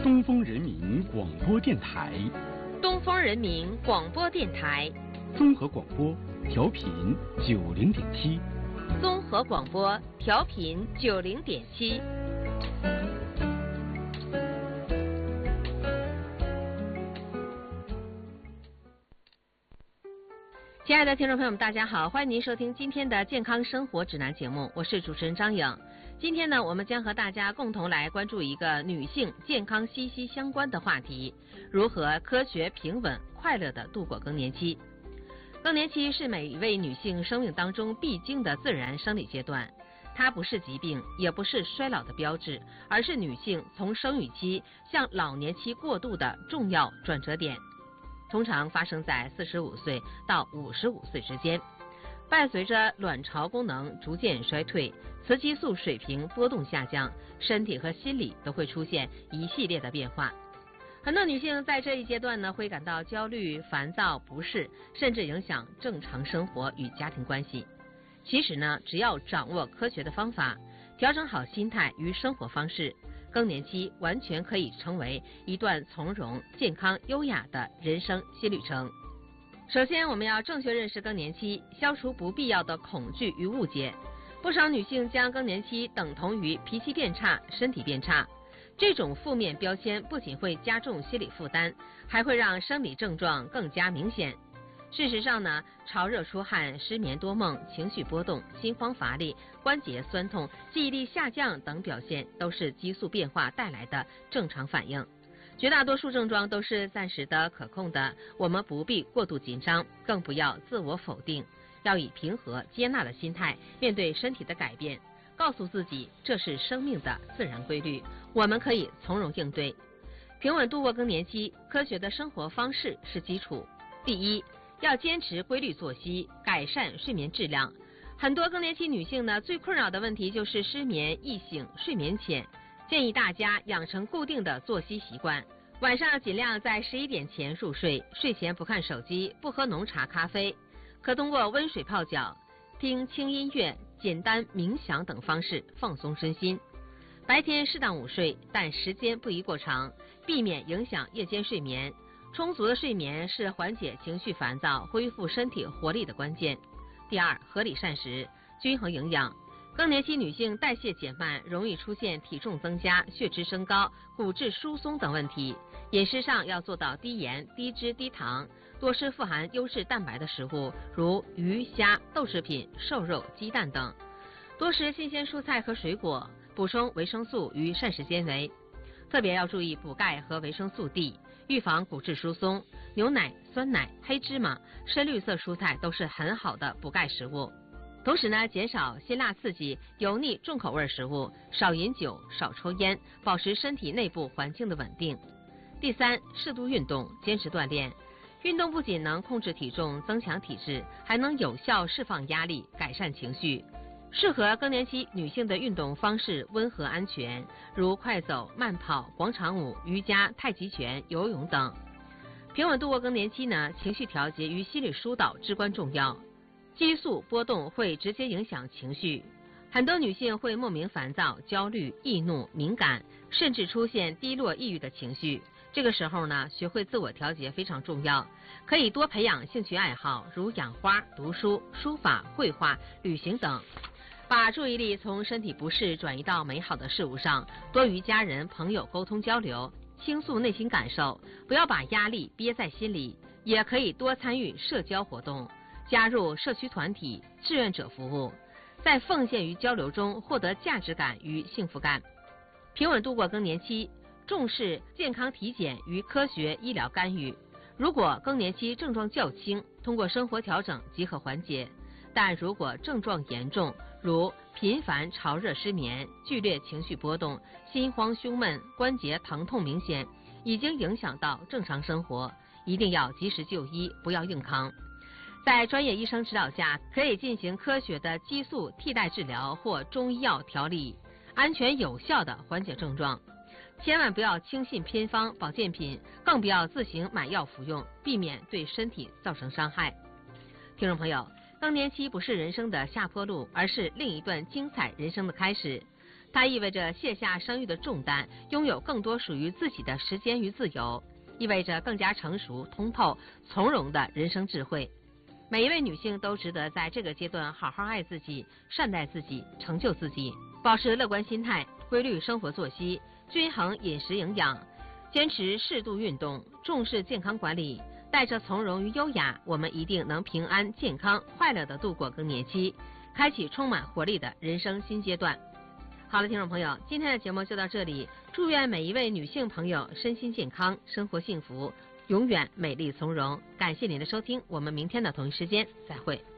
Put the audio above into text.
东风人民广播电台， 东风人民广播电台， 综合广播，调频90.7， 综合广播调频90.7。亲爱的听众朋友们，大家好，欢迎您收听今天的健康生活指南节目，我是主持人张颖。今天呢，我们将和大家共同来关注一个女性健康息息相关的话题：如何科学、平稳、快乐地度过更年期。更年期是每一位女性生命当中必经的自然生理阶段，它不是疾病，也不是衰老的标志，而是女性从生育期向老年期过渡的重要转折点。通常发生在45岁到55岁之间，伴随着卵巢功能逐渐衰退，雌激素水平波动下降，身体和心理都会出现一系列的变化。很多女性在这一阶段呢，会感到焦虑、烦躁、不适，甚至影响正常生活与家庭关系。其实呢，只要掌握科学的方法，调整好心态与生活方式，更年期完全可以成为一段从容、健康、优雅的人生新旅程。首先，我们要正确认识更年期，消除不必要的恐惧与误解。不少女性将更年期等同于脾气变差、身体变差，这种负面标签不仅会加重心理负担，还会让生理症状更加明显。事实上呢，潮热出汗、失眠多梦、情绪波动、心慌乏力、关节酸痛、记忆力下降等表现都是激素变化带来的正常反应。绝大多数症状都是暂时的、可控的，我们不必过度紧张，更不要自我否定，要以平和接纳的心态面对身体的改变，告诉自己这是生命的自然规律，我们可以从容应对。平稳度过更年期，科学的生活方式是基础。第一，要坚持规律作息，改善睡眠质量。很多更年期女性呢，最困扰的问题就是失眠、易醒、睡眠浅。建议大家养成固定的作息习惯，晚上尽量在11点前入睡，睡前不看手机，不喝浓茶咖啡，可通过温水泡脚、听轻音乐、简单冥想等方式放松身心。白天适当午睡，但时间不宜过长，避免影响夜间睡眠。充足的睡眠是缓解情绪烦躁、恢复身体活力的关键。第二，合理膳食，均衡营养。更年期女性代谢减慢，容易出现体重增加、血脂升高、骨质疏松等问题。饮食上要做到低盐、低脂、低糖，多吃富含优质蛋白的食物，如鱼、虾、豆制品、瘦肉、鸡蛋等。多食新鲜蔬菜和水果，补充维生素与膳食纤维。特别要注意补钙和维生素 D， 预防骨质疏松。牛奶、酸奶、黑芝麻、深绿色蔬菜都是很好的补钙食物。同时呢，减少辛辣刺激、油腻重口味食物，少饮酒，少抽烟，保持身体内部环境的稳定。第三，适度运动，坚持锻炼。运动不仅能控制体重、增强体质，还能有效释放压力、改善情绪。适合更年期女性的运动方式温和安全，如快走、慢跑、广场舞、瑜伽、太极拳、游泳等。平稳度过更年期呢，情绪调节与心理疏导至关重要。激素波动会直接影响情绪，很多女性会莫名烦躁、焦虑、易怒、敏感，甚至出现低落、抑郁的情绪。这个时候呢，学会自我调节非常重要，可以多培养兴趣爱好，如养花、读书、书法、绘画、旅行等，把注意力从身体不适转移到美好的事物上，多与家人、朋友沟通交流，倾诉内心感受，不要把压力憋在心里，也可以多参与社交活动，加入社区团体、志愿者服务，在奉献与交流中获得价值感与幸福感。平稳度过更年期，重视健康体检与科学医疗干预。如果更年期症状较轻，通过生活调整即可缓解，但如果症状严重，如频繁潮热失眠、剧烈情绪波动、心慌胸闷、关节疼痛明显，已经影响到正常生活，一定要及时就医，不要硬扛。在专业医生指导下，可以进行科学的激素替代治疗或中医药调理，安全有效地缓解症状。千万不要轻信偏方、保健品，更不要自行买药服用，避免对身体造成伤害。听众朋友，更年期不是人生的下坡路，而是另一段精彩人生的开始。 它意味着卸下生育的重担，拥有更多属于自己的时间与自由，意味着更加成熟、通透、从容的人生智慧。每一位女性都值得在这个阶段好好爱自己、善待自己、成就自己，保持乐观心态，规律生活作息，均衡饮食营养，坚持适度运动，重视健康管理，带着从容与优雅，我们一定能平安、健康、快乐地度过更年期，开启充满活力的人生新阶段。好了，听众朋友，今天的节目就到这里，祝愿每一位女性朋友身心健康，生活幸福，永远美丽从容。感谢您的收听，我们明天的同一时间再会。